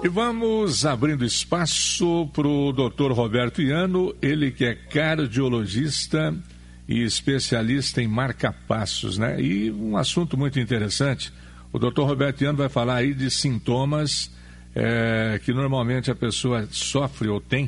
E vamos abrindo espaço para o Dr. Roberto Iano, ele que é cardiologista e especialista em marca-passos, né? E um assunto muito interessante, o Dr. Roberto Iano vai falar aí de sintomas que normalmente a pessoa sofre ou tem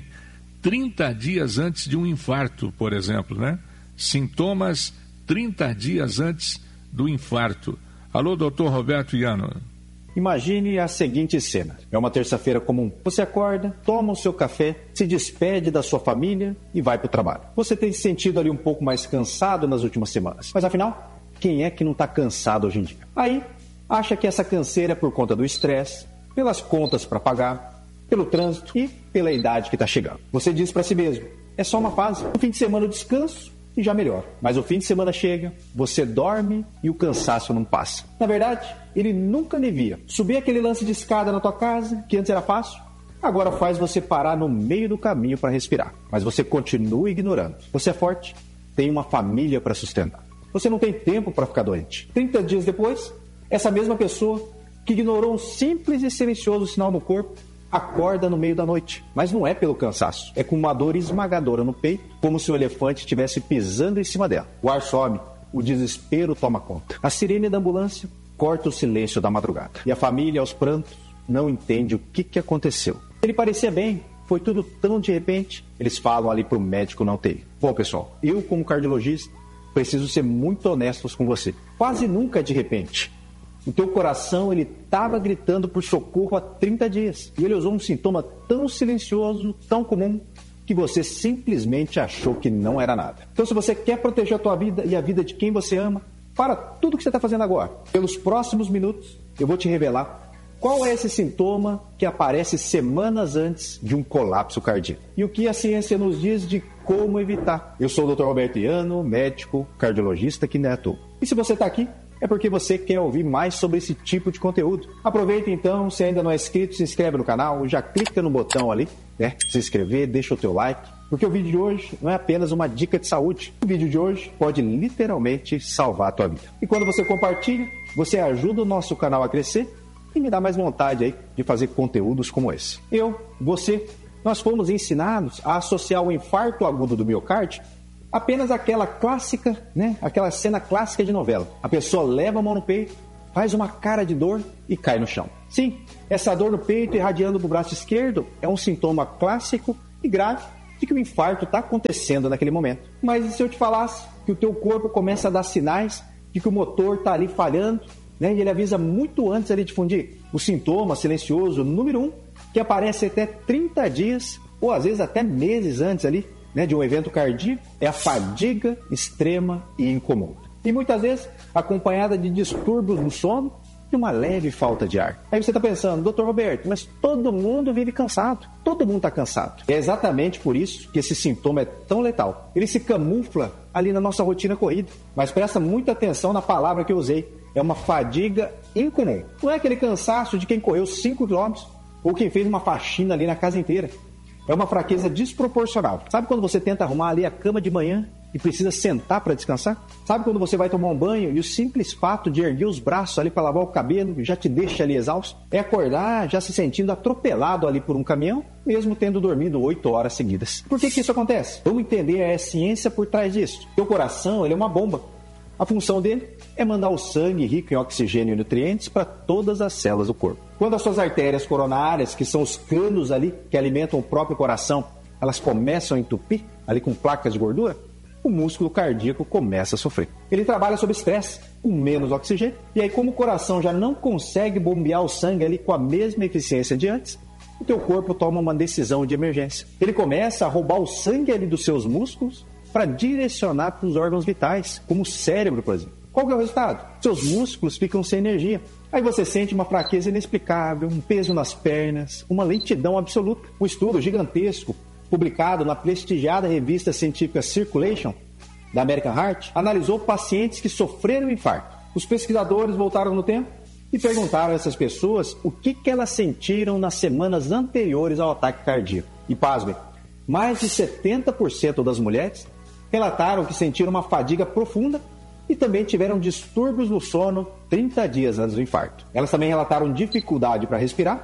30 dias antes de um infarto, por exemplo, né? Sintomas 30 dias antes do infarto. Alô, Dr. Roberto Iano. Imagine a seguinte cena. É uma terça-feira comum. Você acorda, toma o seu café, se despede da sua família e vai para o trabalho. Você tem se sentido ali um pouco mais cansado nas últimas semanas. Mas afinal, quem é que não está cansado hoje em dia? Aí, acha que essa canseira é por conta do estresse, pelas contas para pagar, pelo trânsito e pela idade que está chegando. Você diz para si mesmo, é só uma fase. No fim de semana eu descanso e já melhora. Mas o fim de semana chega, você dorme e o cansaço não passa. Na verdade, ele nunca alivia. Subir aquele lance de escada na tua casa, que antes era fácil, agora faz você parar no meio do caminho para respirar. Mas você continua ignorando. Você é forte, tem uma família para sustentar. Você não tem tempo para ficar doente. 30 dias depois, essa mesma pessoa que ignorou um simples e silencioso sinal no corpo, acorda no meio da noite, mas não é pelo cansaço, é com uma dor esmagadora no peito, como se o elefante estivesse pisando em cima dela. O ar some, o desespero toma conta. A sirene da ambulância corta o silêncio da madrugada. E a família, aos prantos, não entende o que aconteceu. Ele parecia bem, foi tudo tão de repente. Eles falam ali pro médico na UTI. Bom, pessoal, eu como cardiologista, preciso ser muito honestos com você. Quase nunca de repente. O teu coração, ele estava gritando por socorro há 30 dias. E ele usou um sintoma tão silencioso, tão comum, que você simplesmente achou que não era nada. Então, se você quer proteger a tua vida e a vida de quem você ama, para tudo que você está fazendo agora. Pelos próximos minutos, eu vou te revelar qual é esse sintoma que aparece semanas antes de um colapso cardíaco. E o que a ciência nos diz de como evitar. Eu sou o Dr. Roberto Iano, médico, cardiologista aqui na Neto. E se você está aqui, é porque você quer ouvir mais sobre esse tipo de conteúdo. Aproveita então, se ainda não é inscrito, se inscreve no canal, já clica no botão ali, né? Se inscrever, deixa o teu like, porque o vídeo de hoje não é apenas uma dica de saúde. O vídeo de hoje pode literalmente salvar a tua vida. E quando você compartilha, você ajuda o nosso canal a crescer e me dá mais vontade aí de fazer conteúdos como esse. Você, nós fomos ensinados a associar o infarto agudo do miocárdio apenas aquela clássica, né? Aquela cena clássica de novela. A pessoa leva a mão no peito, faz uma cara de dor e cai no chão. Sim, essa dor no peito irradiando para o braço esquerdo é um sintoma clássico e grave de que o infarto está acontecendo naquele momento. Mas e se eu te falasse que o teu corpo começa a dar sinais de que o motor está ali falhando, né? E ele avisa muito antes ali de fundir? O sintoma silencioso número 1, que aparece até 30 dias ou às vezes até meses antes ali, né, de um evento cardíaco, é a fadiga extrema e incomum. E muitas vezes acompanhada de distúrbios no sono e uma leve falta de ar. Aí você está pensando, doutor Roberto, mas todo mundo vive cansado. Todo mundo está cansado. É exatamente por isso que esse sintoma é tão letal. Ele se camufla ali na nossa rotina corrida. Mas presta muita atenção na palavra que eu usei. É uma fadiga incomum. Não é aquele cansaço de quem correu 5 quilômetros ou quem fez uma faxina ali na casa inteira. É uma fraqueza desproporcional. Sabe quando você tenta arrumar ali a cama de manhã e precisa sentar para descansar? Sabe quando você vai tomar um banho e o simples fato de erguer os braços ali para lavar o cabelo já te deixa ali exausto? É acordar já se sentindo atropelado ali por um caminhão, mesmo tendo dormido 8 horas seguidas. Por que isso acontece? Vamos entender a ciência por trás disso. Teu coração, ele é uma bomba. A função dele é mandar o sangue rico em oxigênio e nutrientes para todas as células do corpo. Quando as suas artérias coronárias, que são os canos ali que alimentam o próprio coração, elas começam a entupir, ali com placas de gordura, o músculo cardíaco começa a sofrer. Ele trabalha sob estresse, com menos oxigênio, e aí como o coração já não consegue bombear o sangue ali com a mesma eficiência de antes, o teu corpo toma uma decisão de emergência. Ele começa a roubar o sangue ali dos seus músculos para direcionar para os órgãos vitais, como o cérebro, por exemplo. Qual que é o resultado? Seus músculos ficam sem energia. Aí você sente uma fraqueza inexplicável, um peso nas pernas, uma lentidão absoluta. Um estudo gigantesco, publicado na prestigiada revista científica Circulation, da American Heart, analisou pacientes que sofreram infarto. Os pesquisadores voltaram no tempo e perguntaram a essas pessoas o que elas sentiram nas semanas anteriores ao ataque cardíaco. E pasmem, mais de 70% das mulheres relataram que sentiram uma fadiga profunda e também tiveram distúrbios no sono 30 dias antes do infarto. Elas também relataram dificuldade para respirar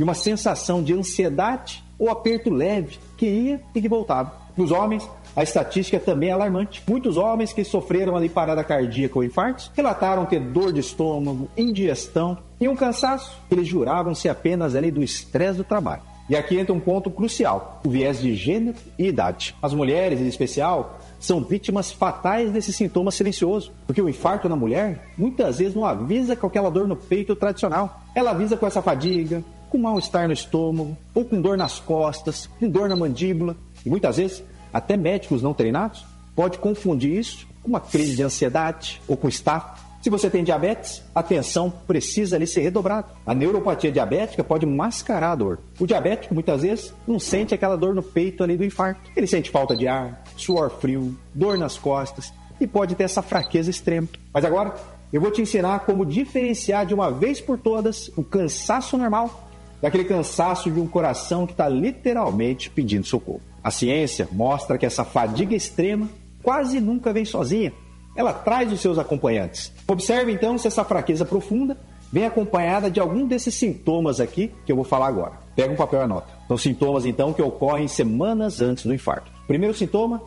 e uma sensação de ansiedade ou aperto leve que ia e que voltava. Nos homens, a estatística também é alarmante. Muitos homens que sofreram ali parada cardíaca ou infartos relataram ter dor de estômago, indigestão e um cansaço que eles juravam ser apenas ali do estresse do trabalho. E aqui entra um ponto crucial, o viés de gênero e idade. As mulheres, em especial, são vítimas fatais desse sintoma silencioso, porque o infarto na mulher muitas vezes não avisa com aquela dor no peito tradicional. Ela avisa com essa fadiga, com mal-estar no estômago, ou com dor nas costas, com dor na mandíbula. E muitas vezes, até médicos não treinados podem confundir isso com uma crise de ansiedade ou com estafa. Se você tem diabetes, a atenção precisa ali ser redobrada. A neuropatia diabética pode mascarar a dor. O diabético, muitas vezes, não sente aquela dor no peito ali do infarto. Ele sente falta de ar, suor frio, dor nas costas e pode ter essa fraqueza extrema. Mas agora, eu vou te ensinar como diferenciar de uma vez por todas o cansaço normal daquele cansaço de um coração que está literalmente pedindo socorro. A ciência mostra que essa fadiga extrema quase nunca vem sozinha. Ela traz os seus acompanhantes. Observe então se essa fraqueza profunda vem acompanhada de algum desses sintomas aqui que eu vou falar agora. Pega um papel e anota. São sintomas então que ocorrem semanas antes do infarto. Primeiro sintoma,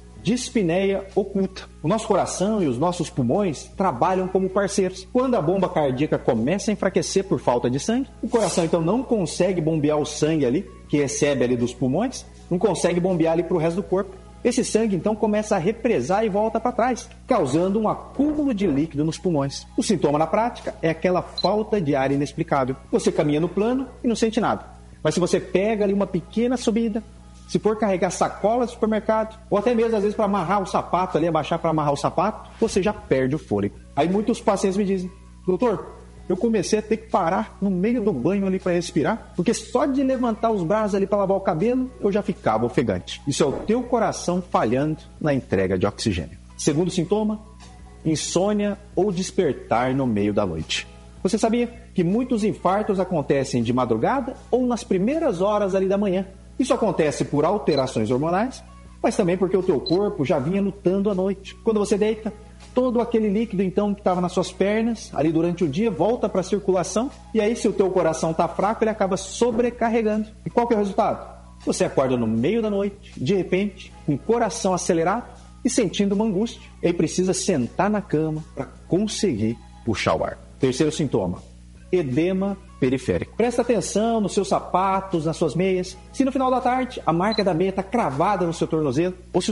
dispneia oculta. O nosso coração e os nossos pulmões trabalham como parceiros. Quando a bomba cardíaca começa a enfraquecer por falta de sangue, o coração então não consegue bombear o sangue ali, que recebe ali dos pulmões, não consegue bombear ali para o resto do corpo. Esse sangue, então, começa a represar e volta para trás, causando um acúmulo de líquido nos pulmões. O sintoma, na prática, é aquela falta de ar inexplicável. Você caminha no plano e não sente nada. Mas se você pega ali uma pequena subida, se for carregar sacola do supermercado, ou até mesmo, às vezes, para amarrar o sapato ali, abaixar para amarrar o sapato, você já perde o fôlego. Aí muitos pacientes me dizem, doutor, eu comecei a ter que parar no meio do banho ali para respirar, porque só de levantar os braços ali para lavar o cabelo, eu já ficava ofegante. Isso é o teu coração falhando na entrega de oxigênio. Segundo sintoma, insônia ou despertar no meio da noite. Você sabia que muitos infartos acontecem de madrugada ou nas primeiras horas ali da manhã? Isso acontece por alterações hormonais, mas também porque o teu corpo já vinha lutando à noite. Quando você deita, todo aquele líquido, então, que estava nas suas pernas, ali durante o dia, volta para a circulação. E aí, se o teu coração está fraco, ele acaba sobrecarregando. E qual que é o resultado? Você acorda no meio da noite, de repente, com o coração acelerado e sentindo uma angústia. E aí precisa sentar na cama para conseguir puxar o ar. Terceiro sintoma, edema periférico. Presta atenção nos seus sapatos, nas suas meias. Se no final da tarde a marca da meia está cravada no seu tornozelo, ou se